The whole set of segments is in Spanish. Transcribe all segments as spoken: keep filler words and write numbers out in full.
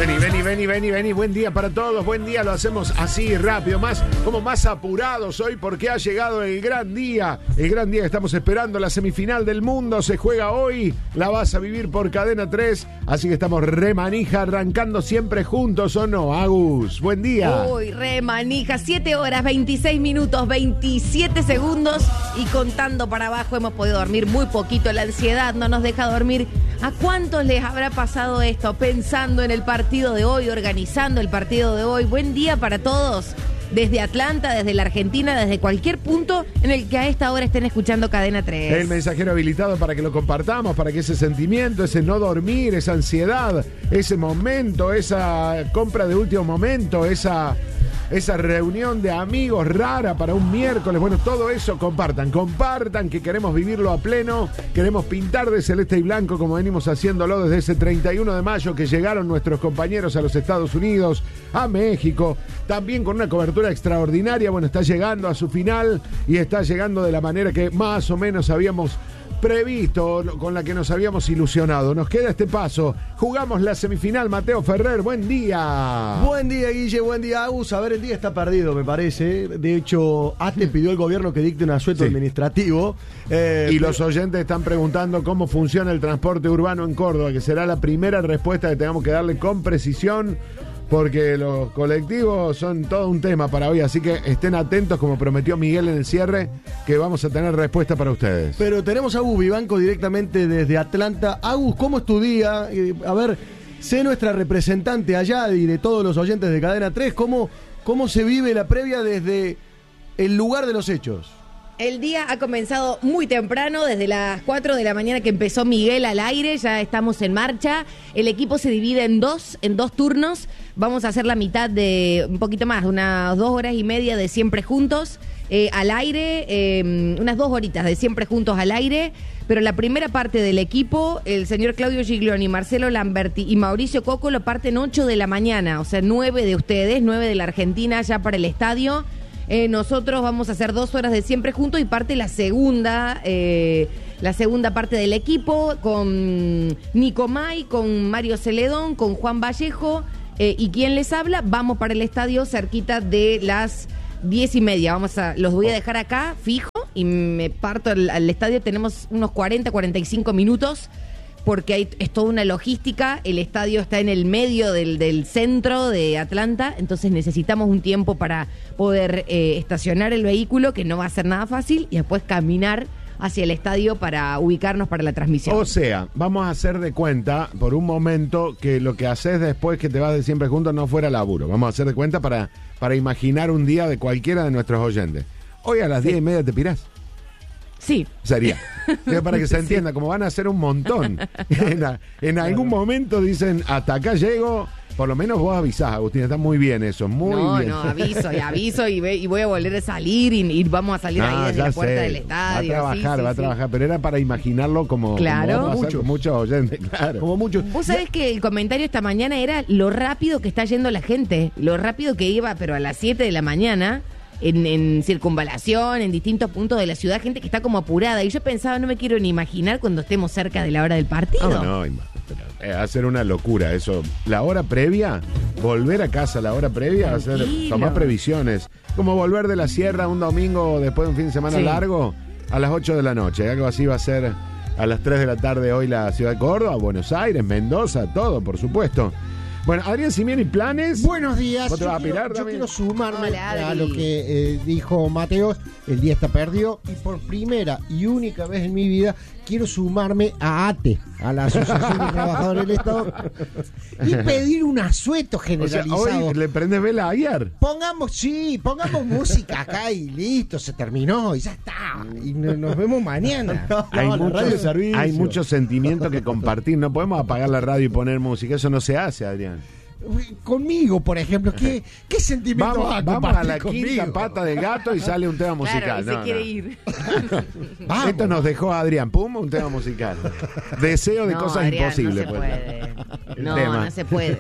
Vení, vení, vení, vení, vení. Buen día para todos. Buen día, lo hacemos así, rápido, más, como más apurados hoy porque ha llegado el gran día. El gran día que estamos esperando, la semifinal del mundo. Se juega hoy. La vas a vivir por Cadena tres. Así que estamos remanija, arrancando siempre juntos, ¿o no, Agus? Buen día. Uy, remanija. siete horas, veintiséis minutos, veintisiete segundos. Y contando para abajo, hemos podido dormir muy poquito. La ansiedad no nos deja dormir. ¿A cuántos les habrá pasado esto? Pensando en el partido de hoy, organizando el partido de hoy. Buen día para todos. Desde Atlanta, desde la Argentina, desde cualquier punto en el que a esta hora estén escuchando Cadena tres. El mensajero habilitado para que lo compartamos, para que ese sentimiento, ese no dormir, esa ansiedad, ese momento, esa compra de último momento, esa... esa reunión de amigos rara para un miércoles, bueno, todo eso compartan, compartan que queremos vivirlo a pleno, queremos pintar de celeste y blanco como venimos haciéndolo desde ese treinta y uno de mayo que llegaron nuestros compañeros a los Estados Unidos, a México, también con una cobertura extraordinaria, bueno, está llegando a su final y está llegando de la manera que más o menos habíamos previsto, con la que nos habíamos ilusionado. Nos queda este paso. Jugamos la semifinal. Mateo Ferrer, buen día. Buen día, Guille, buen día, Agus. A ver, el día está perdido, me parece. De hecho, ATE pidió al gobierno que dicte un asueto sí. administrativo. Eh, y pero... los oyentes están preguntando cómo funciona el transporte urbano en Córdoba, que será la primera respuesta que tengamos que darle con precisión, porque los colectivos son todo un tema para hoy, así que estén atentos, como prometió Miguel en el cierre, que vamos a tener respuesta para ustedes. Pero tenemos a Agus Vivanco directamente desde Atlanta. Agus, ¿cómo es tu día? Eh, a ver, sé nuestra representante allá y de todos los oyentes de Cadena tres, ¿cómo, cómo se vive la previa desde el lugar de los hechos? El día ha comenzado muy temprano, desde las cuatro de la mañana que empezó Miguel al aire, ya estamos en marcha. El equipo se divide en dos, en dos turnos. Vamos a hacer la mitad de, un poquito más, unas dos horas y media de Siempre Juntos eh, al aire, eh, unas dos horitas de Siempre Juntos al aire. Pero la primera parte del equipo, el señor Claudio Giglioni, Marcelo Lamberti y Mauricio Coco lo parten ocho de la mañana, o sea, nueve de ustedes, nueve de la Argentina ya para el estadio. Eh, nosotros vamos a hacer dos horas de Siempre Juntos y parte la segunda, eh, la segunda parte del equipo con Nico May, con Mario Celedón, con Juan Vallejo eh, y quien les habla. Vamos para el estadio cerquita de las diez y media. Vamos a, los voy a dejar acá fijo y me parto al, al estadio. Tenemos unos cuarenta, cuarenta y cinco minutos. Porque hay, es toda una logística, el estadio está en el medio del, del centro de Atlanta, entonces necesitamos un tiempo para poder eh, estacionar el vehículo, que no va a ser nada fácil, y después caminar hacia el estadio para ubicarnos para la transmisión. O sea, vamos a hacer de cuenta por un momento que lo que haces después que te vas de Siempre Juntos no fuera laburo. Vamos a hacer de cuenta para, para imaginar un día de cualquiera de nuestros oyentes. Hoy a las sí. diez y media te pirás. Sí. Sería. Para que se entienda, sí. como van a ser un montón. En, a, en algún momento dicen, hasta acá llego. Por lo menos vos avisás, Agustín, está muy bien eso, muy no, bien. No, no, aviso y aviso y, ve, y voy a volver a salir y, y vamos a salir ah, ahí desde la puerta sé. del estadio. Va a trabajar, sí, va sí, a trabajar, sí. pero era para imaginarlo como, claro. como muchos. Con muchos oyentes, claro. Como muchos. Vos sabés que el comentario esta mañana era lo rápido que está yendo la gente, lo rápido que iba, pero a las siete de la mañana... En, en circunvalación, en distintos puntos de la ciudad, gente que está como apurada. Y yo pensaba, no me quiero ni imaginar cuando estemos cerca de la hora del partido. No, no, pero, eh, hacer una locura eso. La hora previa, volver a casa la hora previa, hacer, tomar previsiones. Como volver de la sierra un domingo después de un fin de semana sí. largo a las ocho de la noche. Algo así va a ser a las tres de la tarde hoy la ciudad de Córdoba, Buenos Aires, Mendoza, todo, por supuesto. Bueno, Adrián Simioni, ¿planes? Buenos días. ¿Vos te vas yo a pirar, quiero, yo también? quiero sumarme Hola, a lo que eh, dijo Mateo. El día está perdido y por primera y única vez en mi vida quiero sumarme a ATE, a la Asociación de Trabajadores del Estado, y pedir un asueto generalizado. O sea, hoy le prendes vela a guiar. Pongamos, sí, pongamos música acá y listo, se terminó y ya está. Y no, nos vemos mañana. No, hay, no, muchos, hay mucho sentimiento que compartir. No podemos apagar la radio y poner música. Eso no se hace, Adrián. Conmigo, por ejemplo, ¿qué, qué sentimiento vamos, va a vamos a la conmigo? quinta pata del gato y sale un tema musical. Claro, y no, se quiere no. ir. Vamos. Esto nos dejó Adrián, pum, un tema musical. Deseo de no, cosas Adrián, imposibles. No se pues. puede. El No, tema. no se puede.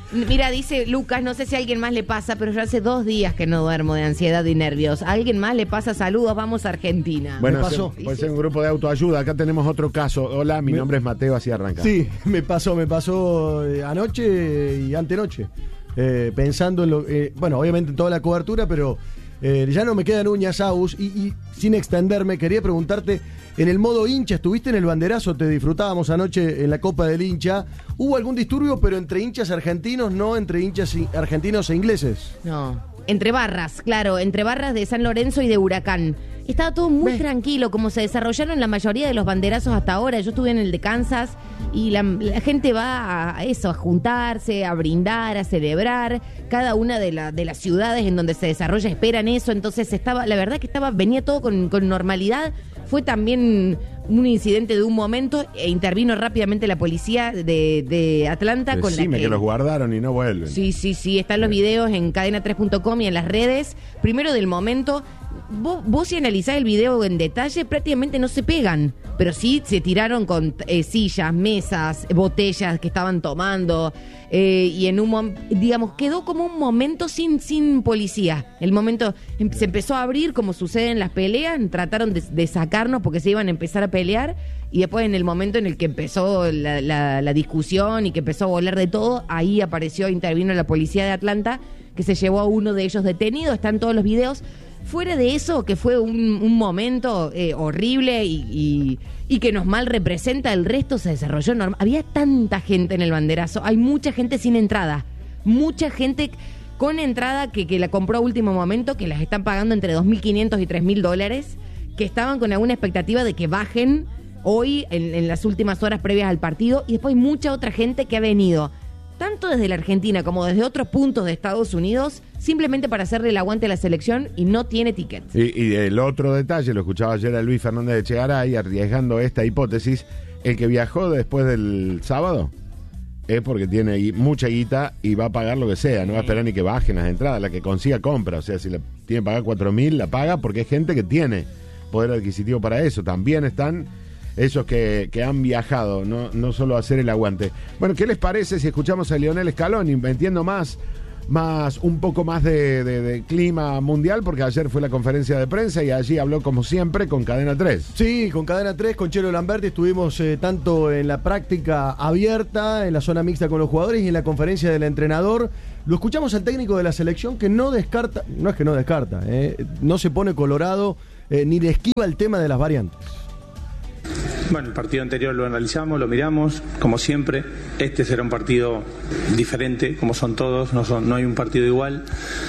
Mira, dice Lucas, no sé si a alguien más le pasa, pero yo hace dos días que no duermo de ansiedad y nervios. ¿A alguien más le pasa? Saludos, vamos a Argentina. Bueno, Me pasó. puede ser un grupo de autoayuda. Acá tenemos otro caso. Hola, mi Me- nombre es Mateo, así arranca. Sí, me pasó, me pasó eh, anoche y antenoche. Eh, pensando en lo. Eh, bueno, obviamente en toda la cobertura, pero eh, ya no me quedan uñas, Agus. Y, y sin extenderme, quería preguntarte: en el modo hincha, ¿estuviste en el banderazo? Te disfrutábamos anoche en la Copa del Hincha. ¿Hubo algún disturbio, pero entre hinchas argentinos, no entre hinchas i- argentinos e ingleses? No. Entre barras, claro, entre barras de San Lorenzo y de Huracán. Estaba todo muy Ve. tranquilo, como se desarrollaron la mayoría de los banderazos hasta ahora. Yo estuve en el de Kansas y la, la gente va a eso, a juntarse, a brindar, a celebrar. Cada una de, la, de las ciudades en donde se desarrolla esperan eso. Entonces estaba, la verdad que estaba, venía todo con, con normalidad. Fue también un incidente de un momento e intervino rápidamente la policía de, de Atlanta con la Decime que... que los guardaron y no vuelven. Sí, sí, sí, están los videos en cadena tres punto com y en las redes. Primero del momento, vos, vos si analizás el video en detalle, prácticamente no se pegan, pero sí se tiraron con eh, sillas, mesas, botellas que estaban tomando, eh, y en un momento, digamos, quedó como un momento sin, sin policía. El momento em- se empezó a abrir como sucede en las peleas, trataron de, de sacarnos porque se iban a empezar a pelear. Y después en el momento en el que empezó la, la, la discusión y que empezó a volar de todo, ahí apareció, intervino la policía de Atlanta, que se llevó a uno de ellos detenido. Están todos los videos. Fuera de eso, que fue un, un momento eh, horrible y, y, y que nos mal representa, el resto se desarrolló normal. Había tanta gente en el banderazo, hay mucha gente sin entrada, mucha gente con entrada que, que la compró a último momento, que las están pagando entre dos mil quinientos y tres mil dólares, que estaban con alguna expectativa de que bajen hoy, en, en las últimas horas previas al partido, y después hay mucha otra gente que ha venido, tanto desde la Argentina como desde otros puntos de Estados Unidos, simplemente para hacerle el aguante a la selección y no tiene ticket. Y, y el otro detalle, lo escuchaba ayer a Luis Fernández de Echegaray, arriesgando esta hipótesis, el que viajó después del sábado es porque tiene gui- mucha guita y va a pagar lo que sea, no va a esperar ni que bajen las entradas, la que consiga compra, o sea, si le tiene que pagar cuatro mil, la paga porque es gente que tiene poder adquisitivo para eso. También están esos que, que han viajado, no, no solo a hacer el aguante. Bueno, ¿qué les parece si escuchamos a Lionel Scaloni, entiendo más, más un poco más de, de, de clima mundial, porque ayer fue la conferencia de prensa y allí habló como siempre con Cadena tres. Sí, con Cadena tres, con Chelo Lamberti, estuvimos eh, tanto en la práctica abierta, en la zona mixta con los jugadores y en la conferencia del entrenador. Lo escuchamos al técnico de la selección que no descarta, no es que no descarta, eh, no se pone colorado eh, ni le esquiva el tema de las variantes. Bueno, el partido anterior lo analizamos, lo miramos, como siempre. Este será un partido diferente, como son todos, no, son, no hay un partido igual.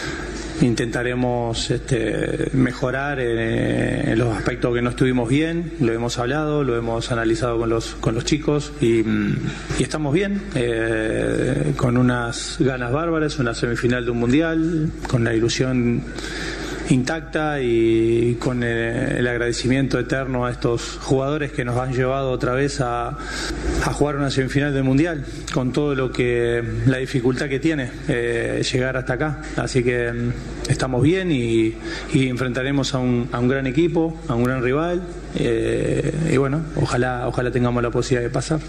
Intentaremos este, mejorar eh, en los aspectos que no estuvimos bien, lo hemos hablado, lo hemos analizado con los, con los chicos y, y estamos bien, eh, con unas ganas bárbaras, una semifinal de un mundial, con la ilusión intacta y con el, el agradecimiento eterno a estos jugadores que nos han llevado otra vez a, a jugar una semifinal del Mundial, con todo lo que la dificultad que tiene eh, llegar hasta acá. Así que mm, estamos bien y, y enfrentaremos a un, a un gran equipo, a un gran rival eh, y bueno, ojalá, ojalá tengamos la posibilidad de pasar.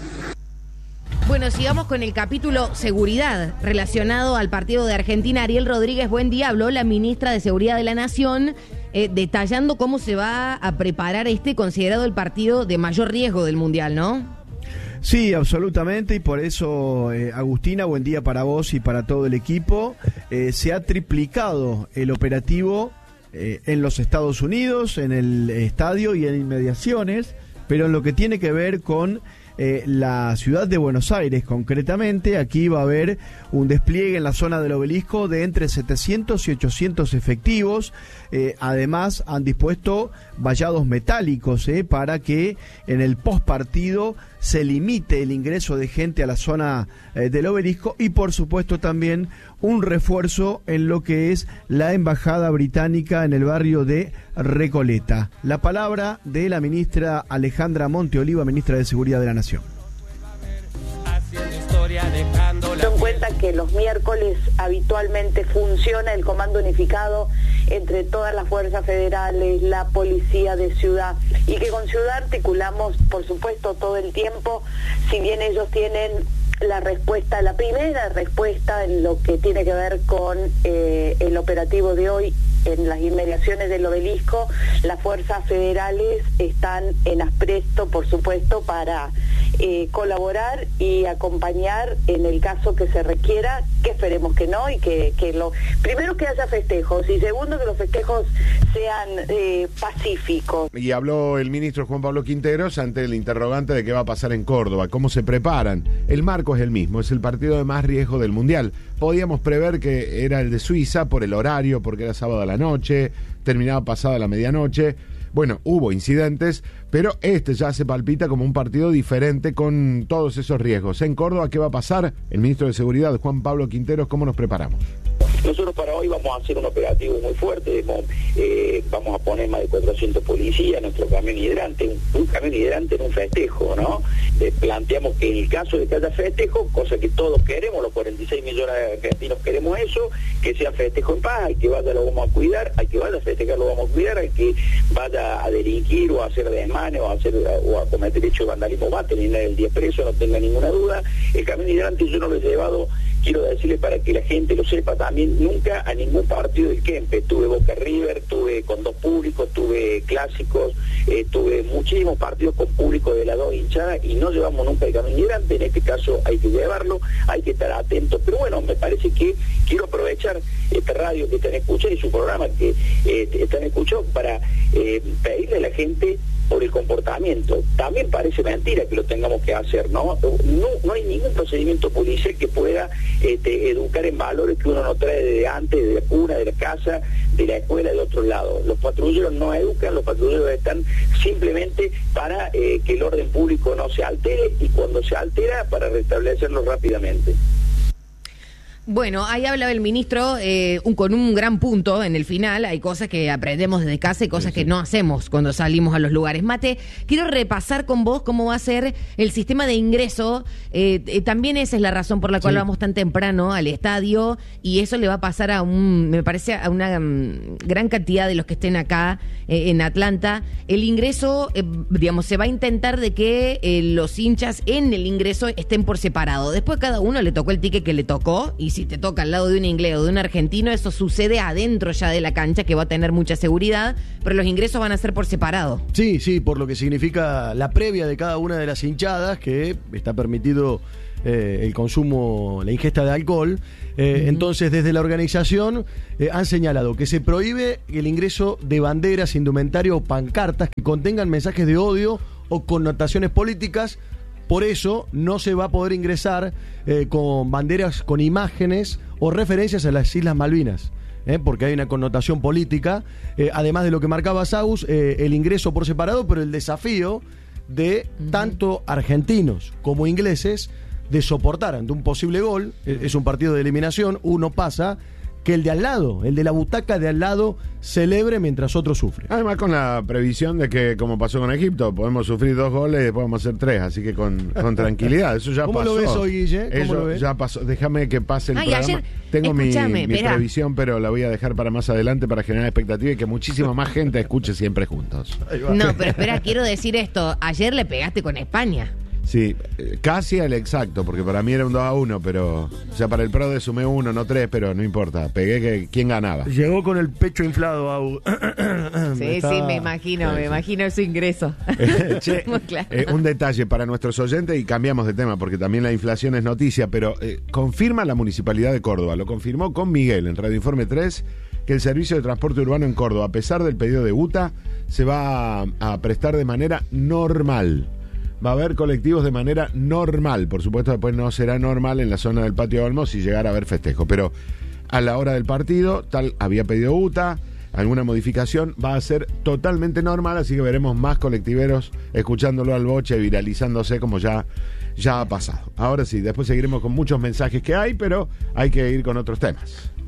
Bueno, sigamos con el capítulo seguridad relacionado al partido de Argentina. Ariel Rodríguez, buen día, habló la ministra de Seguridad de la Nación eh, detallando cómo se va a preparar este considerado el partido de mayor riesgo del Mundial, ¿no? Sí, absolutamente, y por eso, eh, Agustina, buen día para vos y para todo el equipo. Eh, se ha triplicado el operativo eh, en los Estados Unidos, en el estadio y en inmediaciones, pero en lo que tiene que ver con Eh, la ciudad de Buenos Aires, concretamente, aquí va a haber un despliegue en la zona del obelisco de entre setecientos y ochocientos efectivos. Eh, además, han dispuesto vallados metálicos eh, para que en el postpartido se limite el ingreso de gente a la zona eh, del obelisco y, por supuesto, también un refuerzo en lo que es la embajada británica en el barrio de Recoleta. La palabra de la ministra Alejandra Monteoliva, ministra de Seguridad de la Nación. Teniendo en cuenta que los miércoles habitualmente funciona el comando unificado entre todas las fuerzas federales, la policía de ciudad, y que con ciudad articulamos, por supuesto, todo el tiempo, si bien ellos tienen la respuesta, la primera respuesta en lo que tiene que ver con eh, el operativo de hoy en las inmediaciones del obelisco. Las fuerzas federales están en apresto, por supuesto, para eh, colaborar y acompañar en el caso que se requiera, que esperemos que no, y que, que lo primero que haya festejos, y segundo que los festejos sean eh, pacíficos. Y habló el ministro Juan Pablo Quinteros ante el interrogante de qué va a pasar en Córdoba, cómo se preparan. El marco es el mismo, es el partido de más riesgo del Mundial. Podíamos prever que era el de Suiza por el horario, porque era sábado a la noche, terminaba pasada la medianoche. Bueno, hubo incidentes, pero este ya se palpita como un partido diferente con todos esos riesgos. En Córdoba, ¿qué va a pasar? El ministro de Seguridad, Juan Pablo Quinteros, ¿cómo nos preparamos? Nosotros para hoy vamos a hacer un operativo muy fuerte, eh, vamos a poner más de cuatrocientos policías en nuestro camión hidrante, un, un camión hidrante en un festejo, ¿no? Eh, planteamos que en el caso de que haya festejo, cosa que todos queremos, los cuarenta y seis millones de argentinos queremos eso, que sea festejo en paz, al que vaya lo vamos a cuidar, al que vaya a festejar lo vamos a cuidar, al que vaya a delinquir o a hacer desmanes o a, hacer, o a cometer hecho de vandalismo va a tener el día preso, no tenga ninguna duda. El camión hidrante yo no lo he llevado, quiero decirle para que la gente lo sepa también, nunca a ningún partido del Kempe, tuve Boca River, tuve con dos públicos, tuve clásicos, eh, tuve muchísimos partidos con público de las dos hinchadas y no llevamos nunca el camión hidrante. En este caso hay que llevarlo, hay que estar atentos, pero bueno, me parece que quiero aprovechar esta radio que están escuchando y su programa que eh, están escuchando para eh, pedirle a la gente por el comportamiento. También parece mentira que lo tengamos que hacer, ¿no? No, no hay ningún procedimiento policial que pueda este, educar en valores que uno no trae desde antes, de la cuna, de la casa, de la escuela, de otro lado. Los patrulleros no educan, los patrulleros están simplemente para eh, que el orden público no se altere y cuando se altera para restablecerlo rápidamente. Bueno, ahí hablaba el ministro eh, un, con un gran punto en el final. Hay cosas que aprendemos desde casa y cosas sí, sí. que no hacemos cuando salimos a los lugares. Mate, quiero repasar con vos cómo va a ser el sistema de ingreso. Eh, eh, también esa es la razón por la cual sí. vamos tan temprano al estadio y eso le va a pasar a un, me parece, a una um, gran cantidad de los que estén acá eh, en Atlanta. El ingreso, eh, digamos, se va a intentar de que eh, los hinchas en el ingreso estén por separado. Después cada uno le tocó el ticket que le tocó y si te toca al lado de un inglés o de un argentino, eso sucede adentro ya de la cancha, que va a tener mucha seguridad, pero los ingresos van a ser por separado. Sí, sí, por lo que significa la previa de cada una de las hinchadas, que está permitido eh, el consumo, la ingesta de alcohol. Eh, uh-huh. Entonces, desde la organización eh, han señalado que se prohíbe el ingreso de banderas, indumentario o pancartas que contengan mensajes de odio o connotaciones políticas. Por eso no se va a poder ingresar eh, con banderas, con imágenes o referencias a las Islas Malvinas, eh, porque hay una connotación política. Eh, además de lo que marcaba Saus, eh, el ingreso por separado, pero el desafío de uh-huh. tanto argentinos como ingleses de soportar ante un posible gol, eh, es un partido de eliminación, uno pasa, que el de al lado, el de la butaca de al lado, celebre mientras otro sufre. Además con la previsión de que, como pasó con Egipto, podemos sufrir dos goles y después vamos a hacer tres, así que con, con tranquilidad, eso ya ¿Cómo pasó. ¿Cómo lo ves hoy, Guille? ¿Cómo Eso lo ves? ya pasó, déjame que pase el Ay, programa. Ayer, Tengo mi, mi esperá. previsión, pero la voy a dejar para más adelante para generar expectativa y que muchísima más gente escuche Siempre Juntos. No, pero espera, quiero decir esto, ayer le pegaste con España. Sí, casi al exacto, porque para mí era un dos a uno, pero o sea, para el Prode sumé uno, no tres, pero no importa, pegué que quién ganaba. Llegó con el pecho inflado, Au. Sí, Está... sí, me imagino, sí, me sí. imagino su ingreso. Che, claro. eh, un detalle para nuestros oyentes y cambiamos de tema, porque también la inflación es noticia, pero eh, confirma la Municipalidad de Córdoba, lo confirmó con Miguel en Radio Informe tres, que el servicio de transporte urbano en Córdoba, a pesar del pedido de UTA, se va a, a prestar de manera normal. Va a haber colectivos de manera normal. Por supuesto, después no será normal en la zona del Patio Olmos si llegara a haber festejo. Pero a la hora del partido, tal había pedido UTA, alguna modificación, va a ser totalmente normal. Así que veremos más colectiveros escuchándolo al boche, viralizándose como ya, ya ha pasado. Ahora sí, después seguiremos con muchos mensajes que hay, pero hay que ir con otros temas.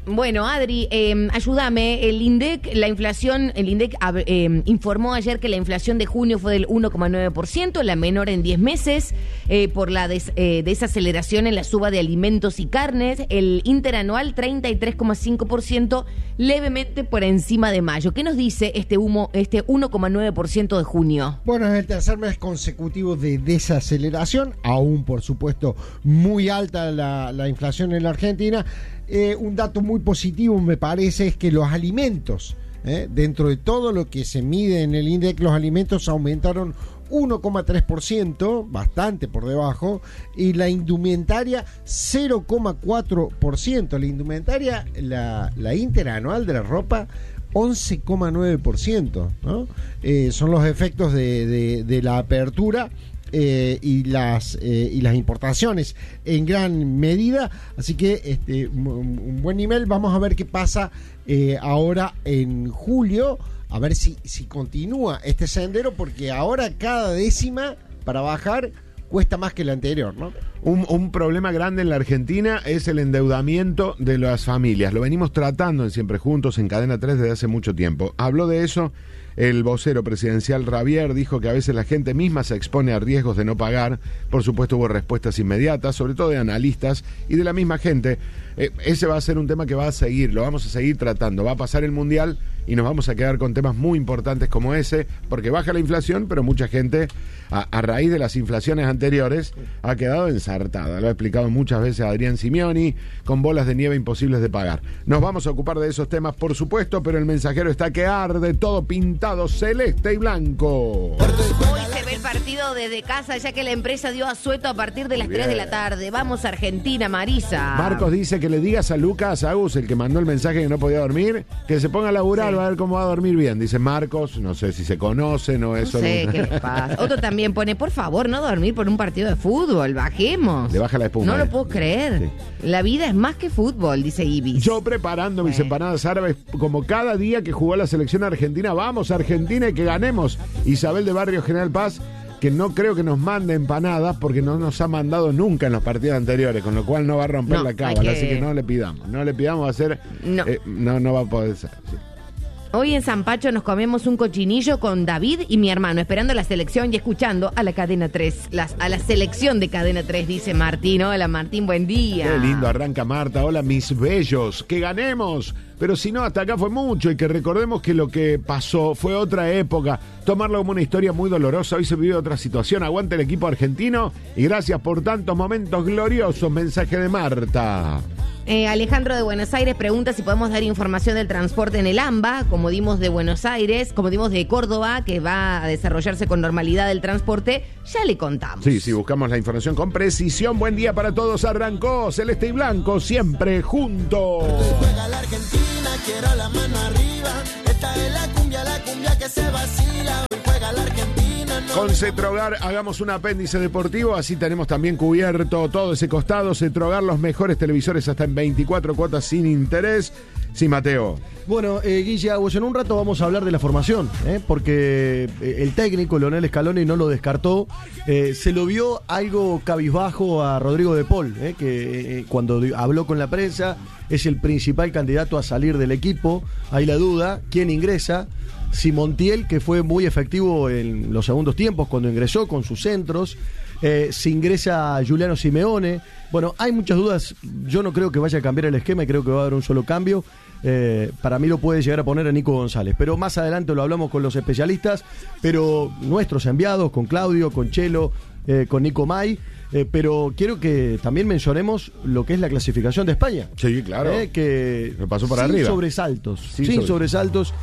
Bueno, Adri, eh, ayúdame. El INDEC, la inflación, el INDEC eh, informó ayer que la inflación de junio fue del uno coma nueve por ciento, la menor en diez meses, eh, por la des, eh, desaceleración en la suba de alimentos y carnes. El interanual treinta y tres coma cinco por ciento, levemente por encima de mayo. ¿Qué nos dice este humo, este uno coma nueve por ciento de junio? Bueno, es el tercer mes consecutivo de desaceleración, aún por supuesto muy alta la, la inflación en la Argentina. Eh, un dato muy positivo me parece es que los alimentos, eh, dentro de todo lo que se mide en el INDEC, los alimentos aumentaron uno coma tres por ciento, bastante por debajo, y la indumentaria cero coma cuatro por ciento. La indumentaria, la, la interanual de la ropa, once coma nueve por ciento, ¿no? Eh, son los efectos de, de, de la apertura eh, y las eh, y las importaciones en gran medida, así que este un, un buen nivel. Vamos a ver qué pasa eh, ahora en julio, a ver si, si continúa este sendero, porque ahora cada décima para bajar cuesta más que la anterior, ¿no? Un, un problema grande en la Argentina es el endeudamiento de las familias. Lo venimos tratando en Siempre Juntos, en Cadena tres, desde hace mucho tiempo. Habló de eso el vocero presidencial Rabier, dijo que a veces la gente misma se expone a riesgos de no pagar. Por supuesto hubo respuestas inmediatas, sobre todo de analistas y de la misma gente. Eh, ese va a ser un tema que va a seguir, lo vamos a seguir tratando. Va a pasar el Mundial y nos vamos a quedar con temas muy importantes como ese, porque baja la inflación, pero mucha gente, a, a raíz de las inflaciones anteriores, ha quedado ensartada. Lo ha explicado muchas veces Adrián Simioni, con bolas de nieve imposibles de pagar. Nos vamos a ocupar de esos temas, por supuesto, pero el mensajero está que arde, todo pintado celeste y blanco. Hoy se ve el partido desde casa, ya que la empresa dio asueto a partir de las tres de la tarde. Vamos a Argentina, Marisa. Marcos dice que le digas a Lucas Agus, el que mandó el mensaje que no podía dormir, que se ponga a laburar, sí, va a ver cómo va a dormir bien. Dice Marcos, no sé si se conocen o eso. No sé no... qué les pasa. Otro también pone, por favor, no dormir por un partido de fútbol, bajemos. Le baja la espuma. No eh. lo puedo creer. Sí. La vida es más que fútbol, dice Ibis. Yo preparando mis eh. empanadas árabes como cada día que jugó la selección argentina. Vamos, Argentina, y que ganemos. Isabel de Barrio General Paz, que no creo que nos mande empanadas porque no nos ha mandado nunca en los partidos anteriores, con lo cual no va a romper no, la cábala, que... así que no le pidamos, no le pidamos, va a ser, no, eh, no, no va a poder ser. Sí. Hoy en San Pacho nos comemos un cochinillo con David y mi hermano, esperando la selección y escuchando a la Cadena tres, las, a la selección de Cadena tres, dice Martín. Hola Martín, buen día. Qué lindo, arranca Marta, hola mis bellos, que ganemos, pero si no, hasta acá fue mucho, y que recordemos que lo que pasó fue otra época, tomarlo como una historia muy dolorosa. Hoy se vive otra situación, aguante el equipo argentino y gracias por tantos momentos gloriosos. Mensaje de Marta. Eh, Alejandro de Buenos Aires pregunta si podemos dar información del transporte en el AMBA, como dimos de Buenos Aires, como dimos de Córdoba, que va a desarrollarse con normalidad el transporte, ya le contamos. Sí, sí, buscamos la información con precisión. Buen día para todos, arrancó Celeste y Blanco, siempre juntos. Juega la Argentina, quiero la mano arriba, esta es la cumbia, la cumbia que se vacila, hoy juega la Argentina. No. Con Cetrogar hagamos un apéndice deportivo, así tenemos también cubierto todo ese costado. Cetrogar, los mejores televisores hasta en veinticuatro cuotas sin interés. Sí, Mateo. Bueno, eh, Guille Aguas, en un rato vamos a hablar de la formación, ¿eh? porque el técnico Leonel Scaloni no lo descartó. Eh, se lo vio algo cabizbajo a Rodrigo de Paul, ¿eh? que eh, cuando habló con la prensa es el principal candidato a salir del equipo. Hay la duda, ¿quién ingresa? Si Montiel, que fue muy efectivo en los segundos tiempos cuando ingresó con sus centros. Eh, si ingresa Juliano Simeone. Bueno, hay muchas dudas. Yo no creo que vaya a cambiar el esquema y creo que va a haber un solo cambio. Eh, para mí lo puede llegar a poner a Nico González, pero más adelante lo hablamos con los especialistas, pero nuestros enviados, con Claudio, con Chelo, eh, con Nico May. Eh, pero quiero que también mencionemos lo que es la clasificación de España. Sí, claro. Eh, que me pasó por sin arriba. Sobresaltos, sin, sin sobre... sobresaltos.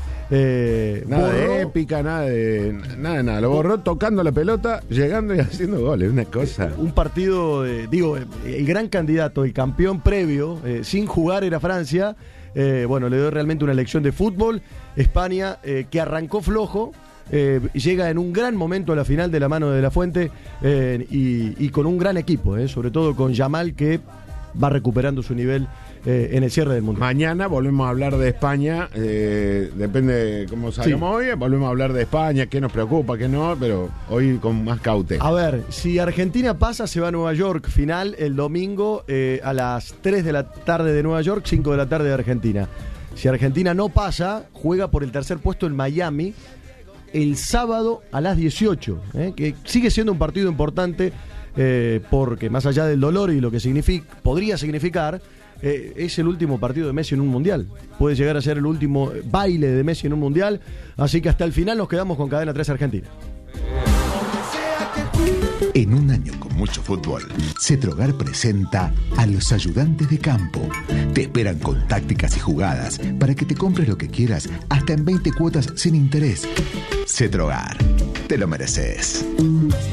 Eh, nada borró... de épica, nada de nada, nada. Lo borró tocando la pelota, llegando y haciendo goles. Una cosa. Un partido, eh, digo, eh, el gran candidato, el campeón previo, eh, sin jugar era Francia. Eh, bueno, le dio realmente una lección de fútbol. España, eh, que arrancó flojo. Eh, llega en un gran momento a la final de la mano de La Fuente eh, y, y con un gran equipo, eh, sobre todo con Yamal, que va recuperando su nivel eh, en el cierre del Mundial. Mañana volvemos a hablar de España, eh, depende de cómo salgamos hoy, volvemos a hablar de España, qué nos preocupa, qué no, pero hoy con más cautela. A ver, si Argentina pasa, se va a Nueva York, final el domingo eh, a las tres de la tarde de Nueva York, cinco de la tarde de Argentina. Si Argentina no pasa, juega por el tercer puesto en Miami el sábado a las dieciocho, eh, que sigue siendo un partido importante eh, porque más allá del dolor y lo que significa, podría significar, eh, es el último partido de Messi en un mundial. Puede llegar a ser el último baile de Messi en un mundial, así que hasta el final nos quedamos con Cadena tres Argentina. En un año con mucho fútbol, Cetrogar presenta a los ayudantes de campo. Te esperan con tácticas y jugadas para que te compres lo que quieras hasta en veinte cuotas sin interés. Cetrogar, te lo mereces.